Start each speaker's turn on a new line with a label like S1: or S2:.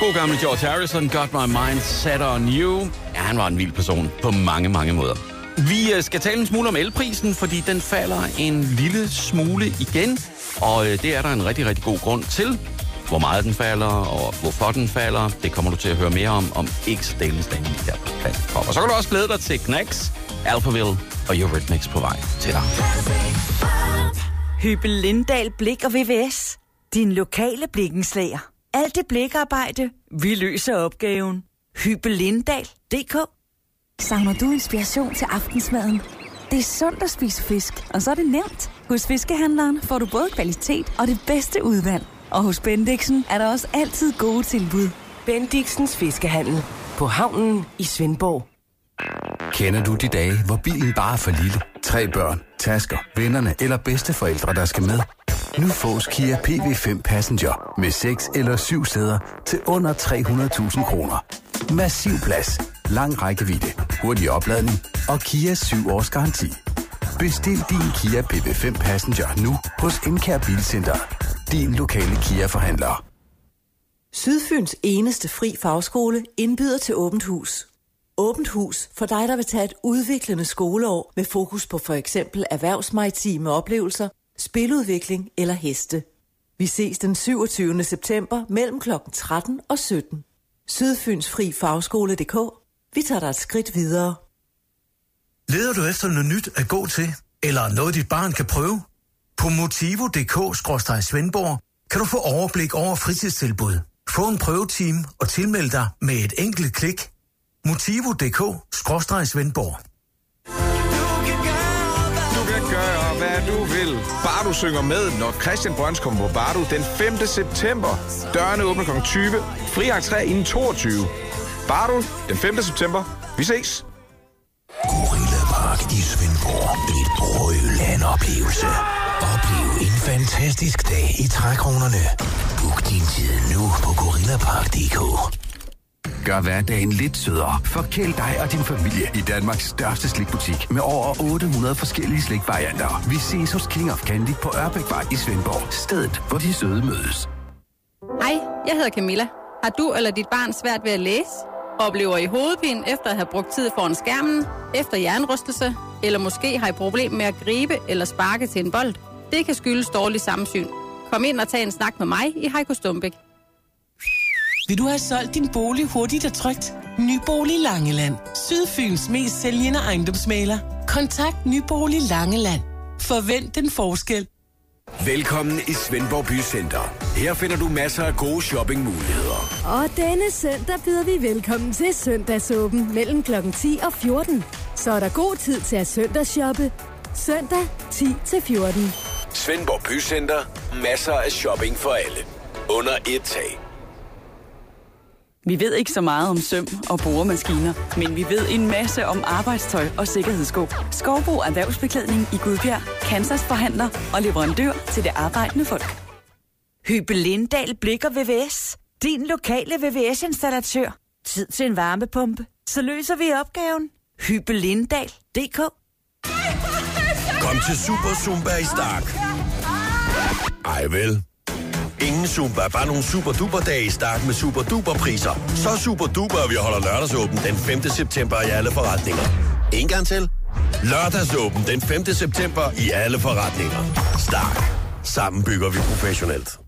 S1: God gamle George Harrison, Got My Mind Set On You. Ja, han var en vild person på mange, mange måder. Vi skal tale en smule om elprisen, fordi den falder en lille smule igen. Og det er der en rigtig, rigtig god grund til. Hvor meget den falder, og hvorfor den falder, det kommer du til at høre mere om ikke så delens dagen lige her på Classic Pop. Og så kan du også glæde dig til Knacks, Alphaville og Eurythmics på vej til dig.
S2: Hybe Lindahl Blik og VVS. Din lokale blikkenslager. Alt det blikarbejde, vi løser opgaven. Hybelindahl.dk.
S3: Savner du inspiration til aftensmaden? Det er sundt at spise fisk, og så er det nemt. Hos Fiskehandleren får du både kvalitet og det bedste udvalg. Og hos Bendixen er der også altid gode tilbud.
S4: Bendixens Fiskehandel på havnen i Svendborg.
S5: Kender du de dage, hvor bilen bare er for lille? 3 børn, tasker, vennerne eller bedsteforældre, der skal med? Nu fås Kia PV5 Passenger med 6 eller 7 sæder til under 300.000 kroner. Massiv plads, lang rækkevidde, hurtig opladning og Kias 7 års garanti. Bestil din Kia PV5 Passenger nu hos Enkær Bilcenter. Din lokale Kia-forhandler.
S4: Sydfyns eneste fri fagskole indbyder til åbent hus. Åbent hus for dig, der vil tage et udviklende skoleår med fokus på for eksempel erhvervsmaritime oplevelser, spiludvikling eller heste. Vi ses den 27. september mellem kl. 13 og 17. Sydfyns Fri Fagskole.dk. Vi tager dig et skridt videre.
S6: Leder du efter noget nyt at gå til? Eller noget, dit barn kan prøve? På motivo.dk/Svendborg kan du få overblik over fritidstilbud. Få en prøvetime og tilmelde dig med et enkelt klik. Motivo.dk/Svendborg.
S7: Du kan gøre, hvad du vil. Bare du synger med, når Christian Brøns kommer på Bardo den 5. september. Dørene åbner kl. 20. Fri entré inden 22. Bardo den 5. september. Vi ses.
S8: Gorilla Park i Svendborg. Et brøl-land-oplevelse. Oplev en fantastisk dag i trækronerne. Book din tid nu på gorillapark.dk.
S5: Gør hverdagen lidt sødere. Forkæl dig og din familie i Danmarks største slikbutik med over 800 forskellige slikvarianter. Vi ses hos King of Candy på Ørbækvej i Svendborg. Stedet, hvor de søde mødes.
S9: Hej, jeg hedder Camilla. Har du eller dit barn svært ved at læse? Oplever I hovedpine efter at have brugt tid foran skærmen? Efter hjernerystelse? Eller måske har I problemer med at gribe eller sparke til en bold? Det kan skyldes dårlig samsyn. Kom ind og tag en snak med mig i Heiko Stumbæk.
S10: Vil du have solgt din bolig hurtigt og trygt? Nybolig Langeland. Sydfyns mest sælgende ejendomsmægler. Kontakt Nybolig Langeland. Forvent den forskel.
S11: Velkommen i Svendborg Bycenter. Her finder du masser af gode shoppingmuligheder.
S12: Og denne søndag byder vi velkommen til søndagsåben mellem kl. 10 og 14. Så er der god tid til at søndagsshoppe. Søndag 10 til 14.
S11: Svendborg Bycenter. Masser af shopping for alle. Under et tag.
S2: Vi ved ikke så meget om søm og boremaskiner, men vi ved en masse om arbejdstøj og sikkerhedssko. Skovbo Erhvervsbeklædning i Gudbjerg, Kansas forhandler og leverandør til det arbejdende folk. Hybe Lindahl Blik og VVS. Din lokale VVS-installatør. Tid til en varmepumpe. Så løser vi opgaven. Hybelindahl.dk.
S8: Kom til Super Zumba i Stark. Ej vel. Ingen Zumba, bare nogle super duper dage i Stark med super duper priser. Så super duper, at vi holder lørdagsåben den 5. september i alle forretninger. En gang til. Lørdagsåben den 5. september i alle forretninger. Stark. Sammen bygger vi professionelt.